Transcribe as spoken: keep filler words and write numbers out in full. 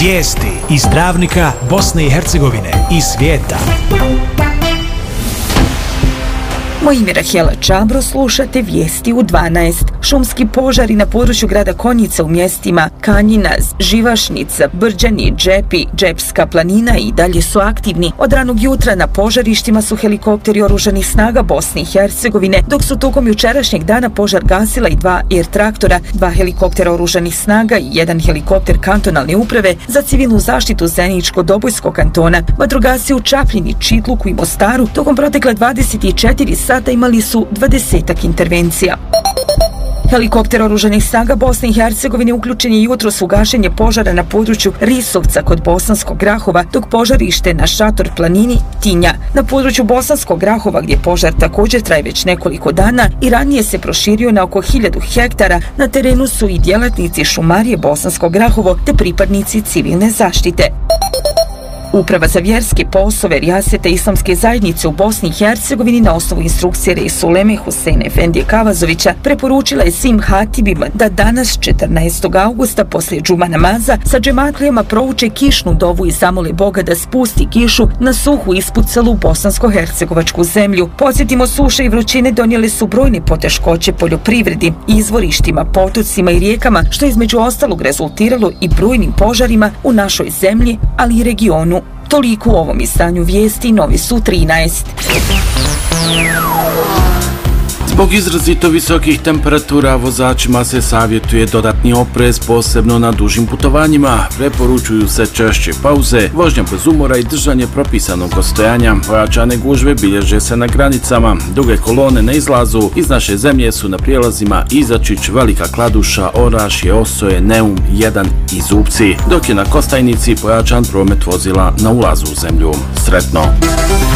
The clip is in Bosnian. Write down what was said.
Vijesti iz Travnika, Bosne i Hercegovine i svijeta. Moje ime je Rahela Čabro, slušate vijesti u dvanaest. Šumski požari na području grada Konjica u mjestima Kanjinaz, Živašnica, Brđani, Džepi, Džepska planina i dalje su aktivni. Od ranog jutra na požarištima su helikopteri oružanih snaga Bosne i Hercegovine, dok su tokom jučerašnjeg dana požar gasila i dva air traktora, dva helikoptera oružanih snaga i jedan helikopter kantonalne uprave za civilnu zaštitu Zeničko-Dobojskog kantona. Vatrogasci u Čapljini, Čitluku i Mostaru tokom protekle dvadeset četiri sata imali su dvadesetak intervencija. Helikopter oružanih snaga Bosne i Hercegovine uključen je jutros u gašenje požara na području Risovca kod Bosanskog Grahova, dok požarište na Šator planini tinja. Na području Bosanskog Grahova, gdje požar također traje već nekoliko dana i ranije se proširio na oko hiljadu hektara, na terenu su i djelatnici šumarije Bosanskog Grahovo te pripadnici civilne zaštite. Uprava za vjerske poslove Rijasete Islamske zajednice u Bosni i Hercegovini na osnovu instrukcije Resuleme Huseina Efendije Kavazovića preporučila je svim hatibima da danas četrnaestog augusta poslije džuma namaza sa džematlijama prouče kišnu dovu i zamole Boga da spusti kišu na suhu ispucalu bosansko-hercegovačku zemlju. Podsjetimo, suše i vrućine donijele su brojne poteškoće poljoprivredi, izvorištima, potocima i rijekama, što je između ostalog rezultiralo i brojnim požarima u našoj zemlji, ali i regionu. Toliko u ovom izdanju vijesti, novi su trinaest. Zbog izrazito visokih temperatura vozačima se savjetuje dodatni oprez, posebno na dužim putovanjima. Preporučuju se češće pauze, vožnja bez umora i držanje propisanog ostojanja. Pojačane gužve bilježe se na granicama. Duge kolone na izlazu iz naše zemlje su na prijelazima Izačić, Velika Kladuša, Orašje, Osoje, Neum jedan i Zupci, dok je na Kostajnici pojačan promet vozila na ulazu u zemlju. Sretno!